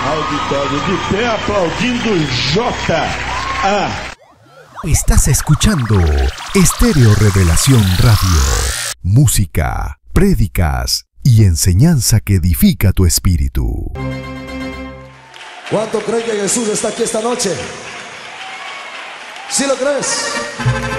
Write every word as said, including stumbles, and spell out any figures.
Auditório de pé aplaudindo J A. Estás escuchando Estéreo Revelación Radio. Música, prédicas y enseñanza que edifica tu espíritu. ¿Cuánto creen que Jesús está aquí esta noche? ¿Sí lo crees?